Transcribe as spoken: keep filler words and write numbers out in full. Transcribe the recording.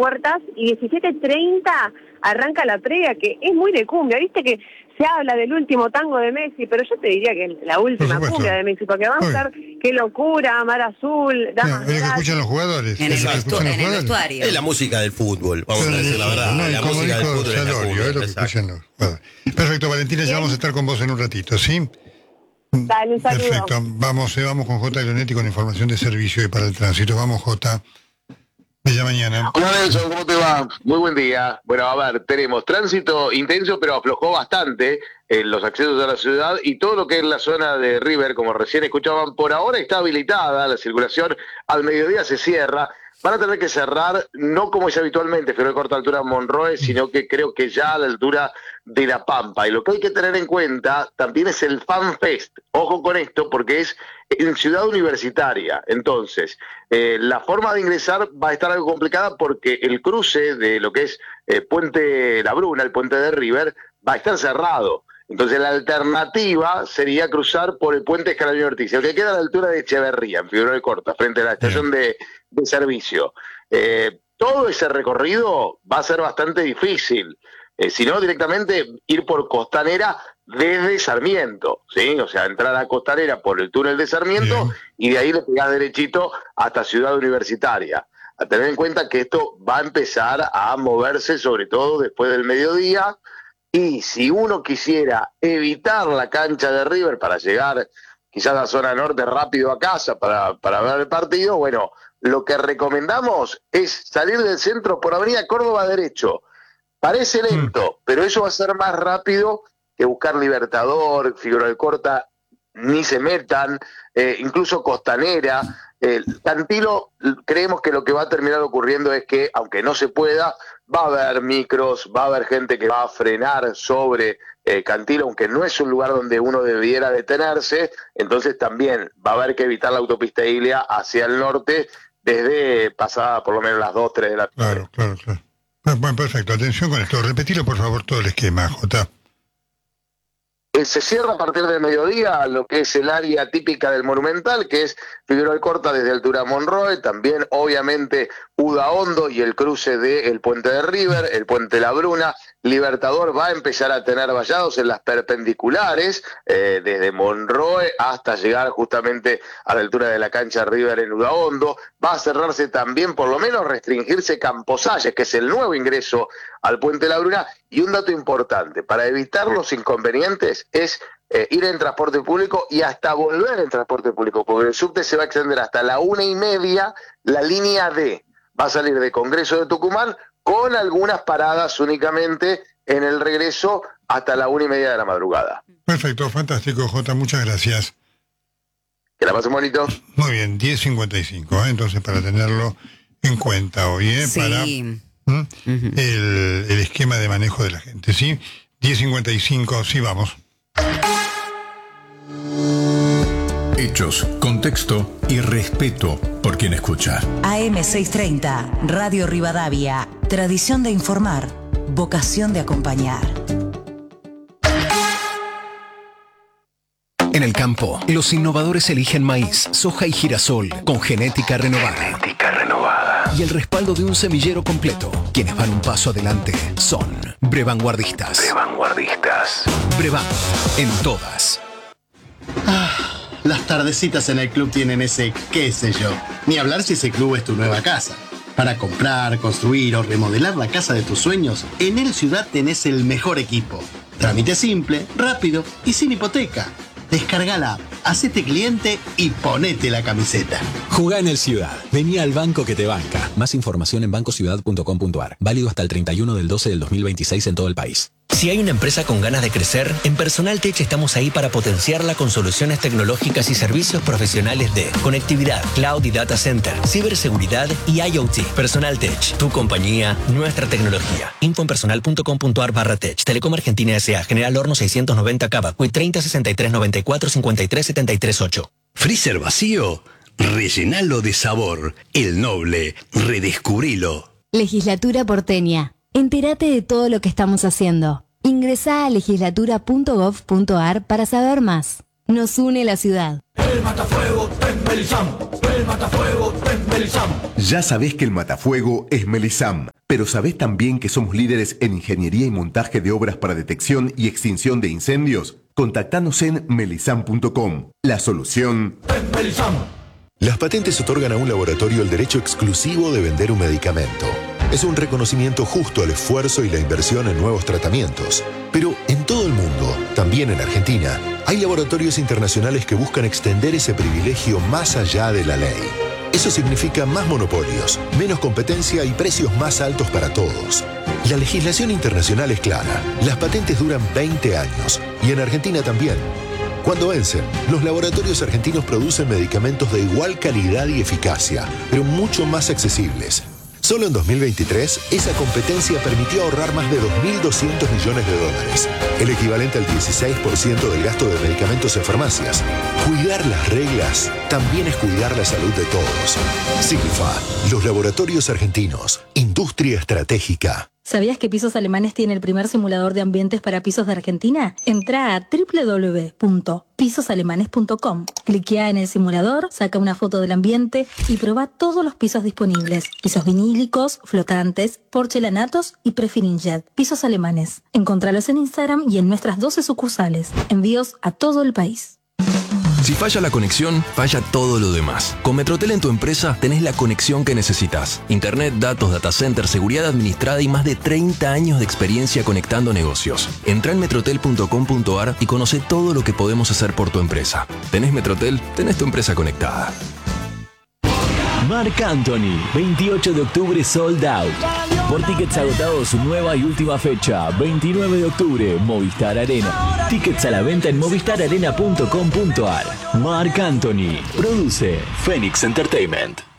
puertas y diecisiete treinta arranca la previa, que es muy de cumbia. Viste que se habla del último tango de Messi, pero yo te diría que la última cumbia de Messi, porque vamos a ver Qué Locura, Mar Azul, Damas es lo que escuchan los jugadores. En el, es, vestu- en el vestuario. Es la música del fútbol, vamos Pero a decir la verdad. No, la como música del dijo fútbol es la Salorio, cumbia, es lo que exacto. escuchan los jugadores. Perfecto, Valentina, ya vamos a estar con vos en un ratito, ¿sí? Dale, un saludo. Perfecto, vamos, eh, vamos con J. Leonetti con información de servicio y para el tránsito. Vamos, J. Bella mañana. Hola Nelson, ¿cómo te va? Muy buen día. Bueno, a ver, tenemos tránsito intenso, pero aflojó bastante en los accesos a la ciudad y todo lo que es la zona de River, como recién escuchaban, por ahora está habilitada, la circulación al mediodía se cierra. Van a tener que cerrar, no como es habitualmente, Figueroa Corta altura Monroe, sino que creo que ya a la altura de La Pampa. Y lo que hay que tener en cuenta también es el Fan Fest. Ojo con esto, porque es en Ciudad Universitaria. Entonces, eh, la forma de ingresar va a estar algo complicada porque el cruce de lo que es eh, Puente La Bruna, el puente de River, va a estar cerrado. Entonces la alternativa sería cruzar por el puente Escalabrino Ortiz, el que queda a la altura de Echeverría, en Figueroa Corta, frente a la estación de, de servicio. Eh, todo ese recorrido va a ser bastante difícil, eh, si no directamente ir por Costanera desde Sarmiento, ¿sí? O sea, entrar a Costanera por el túnel de Sarmiento Bien. Y de ahí le pegás derechito hasta Ciudad Universitaria. A tener en cuenta que esto va a empezar a moverse sobre todo después del mediodía. Y si uno quisiera evitar la cancha de River para llegar quizás a la zona norte rápido a casa para, para ver el partido, bueno, lo que recomendamos es salir del centro por Avenida Córdoba derecho. Parece lento, mm. pero eso va a ser más rápido que buscar Libertador, Figueroa Corta, ni se metan, eh, incluso Costanera. Eh, Cantilo, creemos que lo que va a terminar ocurriendo es que, aunque no se pueda, va a haber micros, va a haber gente que va a frenar sobre eh, Cantilo, aunque no es un lugar donde uno debiera detenerse, entonces también va a haber que evitar la autopista Ilia hacia el norte desde pasada por lo menos las dos, tres de la tarde. Claro, claro, claro. Bueno, perfecto, atención con esto, repetilo por favor todo el esquema, Jota. Se cierra a partir del mediodía lo que es el área típica del Monumental, que es Figueroa Corta desde altura Monroe, también obviamente Udaondo y el cruce del puente de River, el puente La Bruna. Libertador va a empezar a tener vallados en las perpendiculares, eh, desde Monroe hasta llegar justamente a la altura de la cancha River en Udaondo. Va a cerrarse también, por lo menos restringirse Camposalles, que es el nuevo ingreso al puente La Bruna. Y un dato importante, para evitar los inconvenientes, es eh, ir en transporte público y hasta volver en transporte público, porque el subte se va a extender hasta la una y media, la línea D. Va a salir de Congreso de Tucumán, con algunas paradas únicamente en el regreso hasta la una y media de la madrugada. Perfecto, fantástico, Jota, muchas gracias. Que la pasen bonito. Muy bien, diez cincuenta y cinco, ¿eh? Entonces para tenerlo en cuenta hoy, ¿eh? Sí. Para ¿Mm? uh-huh. el, el esquema de manejo de la gente, ¿sí? diez cincuenta y cinco, sí, vamos. Hechos, contexto y respeto por quien escucha. A M seiscientos treinta, Radio Rivadavia. Tradición de informar, vocación de acompañar. En el campo, los innovadores eligen maíz, soja y girasol con genética renovada. Genética renovada. Y el respaldo de un semillero completo. Quienes van un paso adelante son Brevanguardistas. Brevanguardistas. Brevan, en todas. Ah, las tardecitas en el club tienen ese qué sé yo. Ni hablar si ese club es tu nueva casa. Para comprar, construir o remodelar la casa de tus sueños, en El Ciudad tenés el mejor equipo. Trámite simple, rápido y sin hipoteca. Descarga la app, hacete cliente y ponete la camiseta. Jugá en El Ciudad. Vení al banco que te banca. Más información en banco ciudad punto com punto a r. Válido hasta el treinta y uno del doce del dos mil veintiséis en todo el país. Si hay una empresa con ganas de crecer, en Personal Tech estamos ahí para potenciarla con soluciones tecnológicas y servicios profesionales de conectividad, cloud y data center, ciberseguridad y IoT. Personal Tech, tu compañía, nuestra tecnología. info en personal punto com punto a r barra tech. Telecom Argentina S A. General Horno seiscientos noventa Cava. Q treinta sesenta y tres noventa y cuatro cincuenta y tres setenta y tres ocho. ¿Freezer vacío? Rellenalo de sabor. El Noble. Redescubrilo. Legislatura porteña. Entérate de todo lo que estamos haciendo. Ingresá a legislatura punto gov punto a r para saber más. Nos une la ciudad. El matafuego es Melisam. El matafuego es Melisam. Ya sabés que el matafuego es Melisam. Pero ¿sabés también que somos líderes en ingeniería y montaje de obras para detección y extinción de incendios? Contactanos en melisam punto com. La solución... Las patentes otorgan a un laboratorio el derecho exclusivo de vender un medicamento. Es un reconocimiento justo al esfuerzo y la inversión en nuevos tratamientos. Pero en todo el mundo, también en Argentina, hay laboratorios internacionales que buscan extender ese privilegio más allá de la ley. Eso significa más monopolios, menos competencia y precios más altos para todos. La legislación internacional es clara. Las patentes duran veinte años y en Argentina también. Cuando vencen, los laboratorios argentinos producen medicamentos de igual calidad y eficacia, pero mucho más accesibles. Solo en dos mil veintitrés, esa competencia permitió ahorrar más de dos mil doscientos millones de dólares, el equivalente al dieciséis por ciento del gasto de medicamentos en farmacias. Cuidar las reglas también es cuidar la salud de todos. Signifa, los laboratorios argentinos, industria estratégica. ¿Sabías que Pisos Alemanes tiene el primer simulador de ambientes para pisos de Argentina? Entrá a doble u doble u doble u punto pisos alemanes punto com. Cliquea en el simulador, saca una foto del ambiente y probá todos los pisos disponibles. Pisos vinílicos, flotantes, porcelanatos y prefirinjet. Pisos Alemanes. Encontralos en Instagram y en nuestras doce sucursales. Envíos a todo el país. Si falla la conexión, falla todo lo demás. Con Metrotel en tu empresa tenés la conexión que necesitas. Internet, datos, data center, seguridad administrada y más de treinta años de experiencia conectando negocios. Entrá en metrotel punto com punto ar y conoce todo lo que podemos hacer por tu empresa. ¿Tenés Metrotel? Tenés tu empresa conectada. Marc Anthony, veintiocho de octubre sold out. Por tickets agotados, su nueva y última fecha, veintinueve de octubre, Movistar Arena. Tickets a la venta en movistar arena punto com punto ar. Marc Anthony, produce Phoenix Entertainment.